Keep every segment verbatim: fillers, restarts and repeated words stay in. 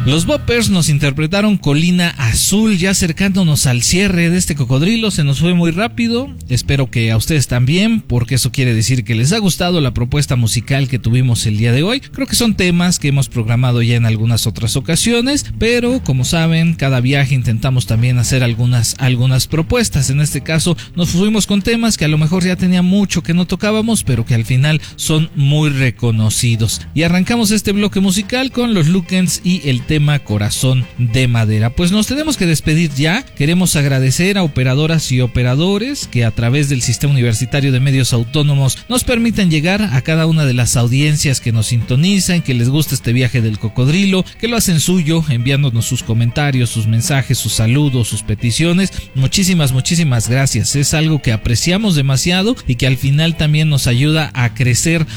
Los Boppers nos interpretaron Colina Azul, ya acercándonos al cierre de este cocodrilo. Se nos fue muy rápido, espero que a ustedes también, porque eso quiere decir que les ha gustado la propuesta musical que tuvimos el día de hoy. Creo que son temas que hemos programado ya en algunas otras ocasiones, pero como saben, cada viaje intentamos también hacer algunas, algunas propuestas. En este caso nos fuimos con temas que a lo mejor ya tenía mucho que no tocábamos, pero que al final son muy reconocidos. Y arrancamos este bloque musical con los Lukens y el tema Corazón de Madera. Pues nos tenemos que despedir ya. Queremos agradecer a operadoras y operadores que a través del Sistema Universitario de Medios Autónomos nos permiten llegar a cada una de las audiencias que nos sintonizan, que les gusta este viaje del cocodrilo, que lo hacen suyo, enviándonos sus comentarios, sus mensajes, sus saludos, sus peticiones. Muchísimas, muchísimas gracias. Es algo que apreciamos demasiado y que al final también nos ayuda a crecer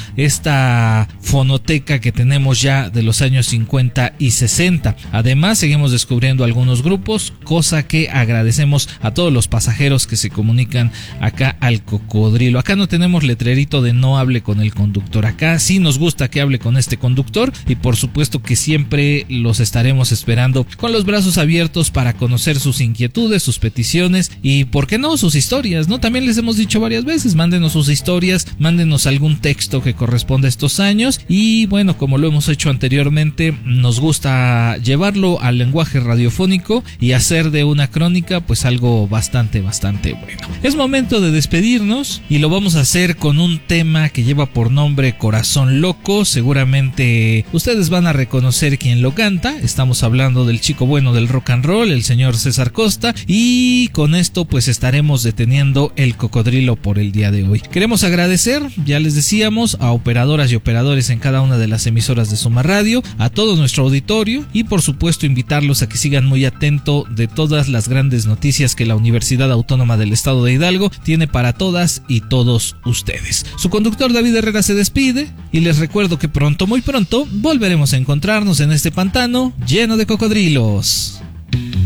esta fonoteca que tenemos ya de los años cincuenta y sesenta. Además, seguimos descubriendo algunos grupos, cosa que agradecemos a todos los pasajeros que se comunican acá al cocodrilo. Acá no tenemos letrerito de no hable con el conductor. Acá sí nos gusta que hable con este conductor y por supuesto que siempre los estaremos esperando con los brazos abiertos para conocer sus inquietudes, sus peticiones y, ¿por qué no?, sus historias, ¿no? También les hemos dicho varias veces, mándenos sus historias, mándenos algún texto que corresponda a estos años y, bueno, como lo hemos hecho anteriormente, nos gusta llevarlo al lenguaje radiofónico y hacer de una crónica pues algo bastante bastante bueno. Es momento de despedirnos y lo vamos a hacer con un tema que lleva por nombre Corazón Loco. Seguramente ustedes van a reconocer quién lo canta. Estamos hablando del chico bueno del rock and roll, el señor César Costa, y con esto pues estaremos deteniendo el cocodrilo por el día de hoy. Queremos agradecer, ya les decíamos, a operadoras y operadores en cada una de las emisoras de Suma Radio, a todo nuestro auditorio y por supuesto invitarlos a que sigan muy atento de todas las grandes noticias que la Universidad Autónoma del Estado de Hidalgo tiene para todas y todos ustedes. Su conductor David Herrera se despide y les recuerdo que pronto, muy pronto, volveremos a encontrarnos en este pantano lleno de cocodrilos.